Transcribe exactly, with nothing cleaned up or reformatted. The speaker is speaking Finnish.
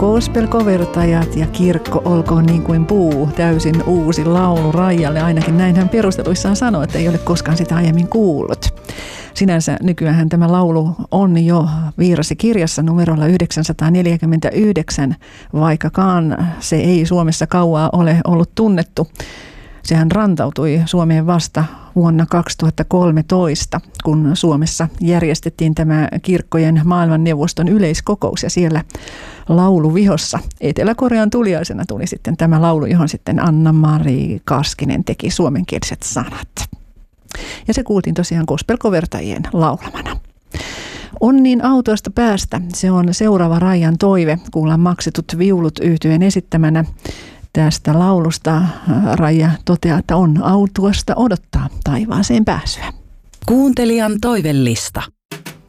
Gospel-covertajat ja kirkko olkoon niin kuin puu, täysin uusi laulu Raijalle. Ainakin näin hän perusteluissaan sanoi, että ei ole koskaan sitä aiemmin kuullut. Sinänsä nykyään tämä laulu on jo Viirasi-kirjassa numerolla yhdeksänsataaneljäkymmentäyhdeksän, vaikkakaan se ei Suomessa kauaa ole ollut tunnettu. Sehän rantautui Suomeen vasta vuonna kaksituhattakolmetoista, kun Suomessa järjestettiin tämä kirkkojen maailmanneuvoston yleiskokous ja siellä lauluvihossa Etelä-Korean tuliaisena tuli sitten tämä laulu, johon sitten Anna-Mari Kaskinen teki suomenkieliset sanat. Ja se kuultiin tosiaan gospel-covertajien laulamana. On niin autoista päästä. Se on seuraava Raijan toive. Kuullaan Maksetut viulut -yhtyeen esittämänä. Tästä laulusta Raija toteaa, että on autuasta odottaa taivaaseen pääsyä. Kuuntelijan toivellista.